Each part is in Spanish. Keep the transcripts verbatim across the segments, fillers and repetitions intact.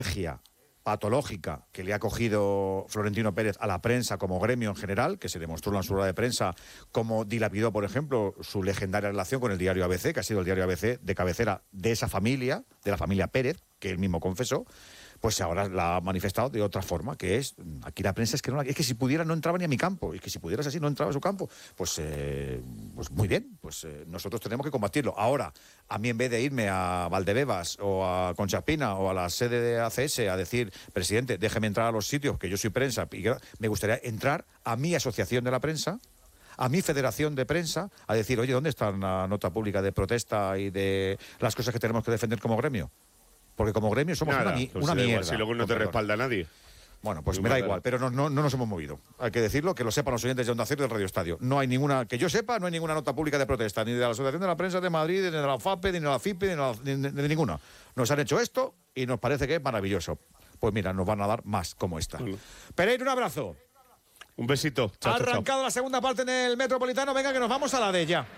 patológica que le ha cogido Florentino Pérez a la prensa como gremio en general, que se demostró en la rueda de prensa, como dilapidó, por ejemplo, su legendaria relación con el diario A B C, que ha sido el diario A B C de cabecera de esa familia, de la familia Pérez, que él mismo confesó, pues ahora la ha manifestado de otra forma, que es, aquí la prensa es que no, es que si pudiera no entraba ni a mi campo, y que si pudieras así no entraba a su campo, pues, eh, pues muy bien, pues eh, nosotros tenemos que combatirlo. Ahora, a mí en vez de irme a Valdebebas o a Concha Espina o a la sede de A C S a decir, presidente, déjeme entrar a los sitios, que yo soy prensa, y me gustaría entrar a mi asociación de la prensa, a mi federación de prensa, a decir, oye, ¿dónde está la nota pública de protesta y de las cosas que tenemos que defender como gremio? Porque como gremio somos Nada, una, pues una si mierda. Igual, si luego no te respalda nadie. Bueno, pues Muy me da mal, igual, pero no, no, no nos hemos movido. Hay que decirlo, que lo sepan los oyentes de Onda Cero y del Radio Estadio. No hay ninguna, que yo sepa, no hay ninguna nota pública de protesta, ni de la Asociación de la Prensa de Madrid, ni de la F A P E, ni de la F I P E, ni de, la, ni de, de ninguna. Nos han hecho esto y nos parece que es maravilloso. Pues mira, nos van a dar más como esta. Bueno. Pereira, un abrazo. Un besito. Chao, ha chao, arrancado chao. la segunda parte en el Metropolitano. Venga, que nos vamos a la de ella.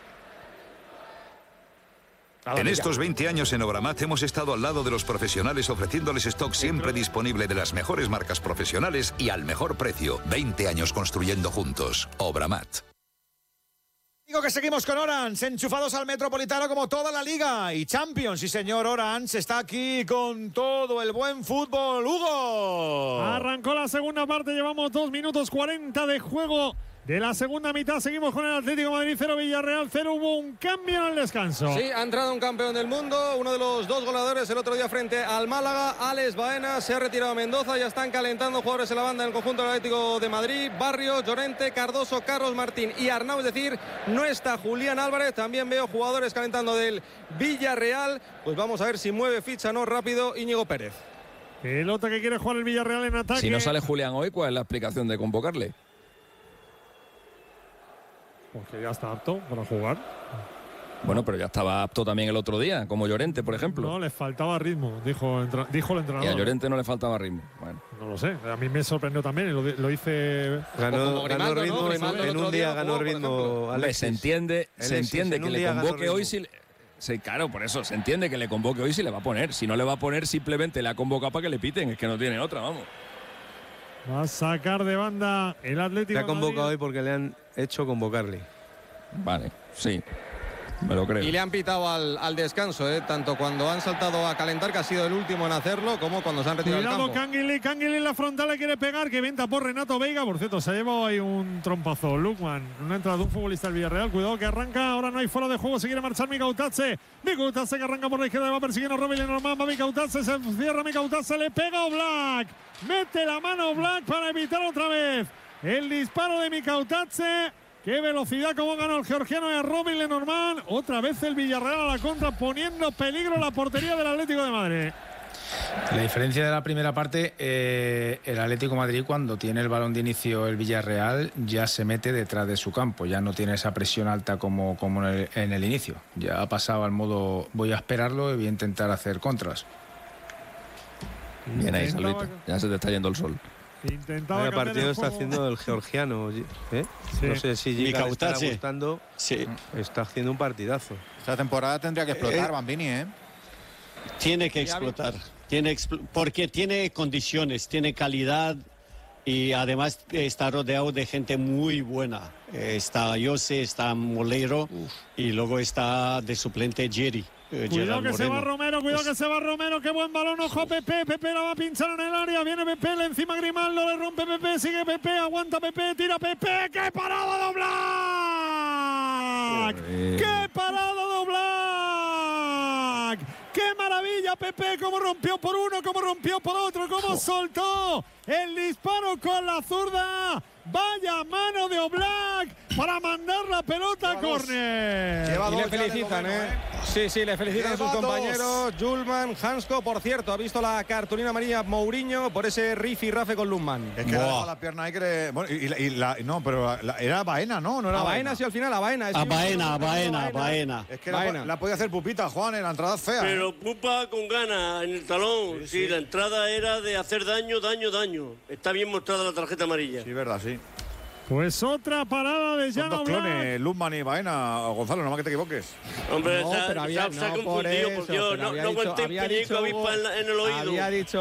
En estos veinte años en Obramat hemos estado al lado de los profesionales ofreciéndoles stock siempre disponible de las mejores marcas profesionales y al mejor precio. veinte años construyendo juntos. Obramat. Digo que seguimos con Orange, enchufados al Metropolitano como toda la Liga. Y Champions, sí señor, Orange está aquí con todo el buen fútbol. ¡Hugo! Arrancó la segunda parte, llevamos dos minutos cuarenta de juego de la segunda mitad. Seguimos con el Atlético de Madrid cero, Villarreal cero. Hubo un cambio en el descanso. Sí, ha entrado un campeón del mundo, uno de los dos goleadores el otro día frente al Málaga, Alex Baena. Se ha retirado Mendoza, ya están calentando jugadores en la banda en el conjunto del Atlético de Madrid. Barrios, Llorente, Cardoso, Carlos Martín y Arnau, es decir, no está Julián Álvarez. También veo jugadores calentando del Villarreal. Pues vamos a ver si mueve ficha no rápido Íñigo Pérez. Pelota que quiere jugar el Villarreal en ataque. Si no sale Julián hoy, ¿cuál es la explicación de convocarle? Porque ya está apto para jugar. Bueno, pero ya estaba apto también el otro día, como Llorente, por ejemplo. No, le faltaba ritmo, dijo, dijo el entrenador. Y a Llorente no le faltaba ritmo. Bueno. No lo sé, a mí me sorprendió también, lo, lo hice… Ganó, ganó ritmo, ¿no? en, en, en un día ganó ritmo, Alexis. Se entiende, Alexis, se entiende que le convoque hoy si… Sí, claro, por eso se entiende que le convoque hoy si le va a poner. Si no le va a poner, simplemente le ha convocado para que le piten, es que no tiene otra, vamos. Va a sacar de banda el Atlético. Le ha convocado hoy porque le han hecho convocarle. Vale, sí, me lo creo. Y le han pitado al, al descanso, ¿eh? Tanto cuando han saltado a calentar, que ha sido el último en hacerlo, como cuando se han retirado Cuidado, del campo. Canguilí, Canguilí en la frontal le quiere pegar, que venta por Renato Veiga. Por cierto, se ha llevado ahí un trompazo. Lukman, una entrada de un futbolista del Villarreal. Cuidado que arranca, ahora no hay fuera de juego, se quiere marchar Mikautadze. Mikautadze que arranca por la izquierda, va persiguiendo a Robin Lenormand. Va Mikautadze, se cierra Mikautadze, le pega a Oblak. Mete la mano Oblak para evitar otra vez el disparo de Mikautadze. Qué velocidad, como ganó el georgiano de Robin Lenormand. Otra vez el Villarreal a la contra, poniendo peligro la portería del Atlético de Madrid. La diferencia de la primera parte, eh, el Atlético de Madrid, cuando tiene el balón de inicio el Villarreal, ya se mete detrás de su campo, ya no tiene esa presión alta como, como en, el, en el inicio. Ya ha pasado al modo voy a esperarlo y voy a intentar hacer contras. Bien ahí, Salvito, ya se te está yendo el sol. Intentaba el partido está haciendo el georgiano, ¿eh? Sí. No sé si llega, le está gustando. Sí. Está haciendo un partidazo. Esta temporada tendría que explotar, eh, Bambini, ¿eh? Tiene que explotar, tiene expl porque tiene condiciones, tiene calidad y además está rodeado de gente muy buena. Está Jose, está Molero Uf. y luego está de suplente Jerry. Eh, cuidado que Moreno. se va Romero, cuidado pues, que se va Romero, qué buen balón, ojo a Pepe, Pepe la va a pinchar en el área, viene Pepe, le encima Grimaldo, le rompe Pepe, sigue Pepe, aguanta Pepe, tira Pepe, ¡qué parada de Oblak! ¡Qué parada de Oblak! ¡Qué maravilla Pepe! Cómo rompió por uno, cómo rompió por otro, cómo soltó el disparo con la zurda. Vaya mano de Oblak para mandar la pelota a córner. Y le felicitan, ¿eh? Sí, sí, le felicitan a sus compañeros. Julman, Hansko, por cierto, ha visto la cartulina amarilla Mourinho por ese rifi-rafe con Lundman. Es que wow. la pierna ahí que le, bueno, y, la, y la, no, pero la, era Baena, ¿no? No era a Baena. Baena, sí, al final, a Baena. A Baena, a Baena, a Baena. Es que Baena. La, la podía hacer Pupita, Juan, en la entrada fea. Pero ¿eh? Pupa con ganas en el talón. Sí, sí. sí, la entrada era de hacer daño, daño, daño. Está bien mostrada la tarjeta amarilla. Sí, verdad, sí. Pues otra parada de Son Jan dos Oblak. clones, Luzman y Baena. Gonzalo, no más que te equivoques. Hombre, No, se ha- pero había- se ha no, por confundido, eso, por Dios. pero No, había no dicho- aguanté había pellizco dicho avispa en, la- en el oído. Había dicho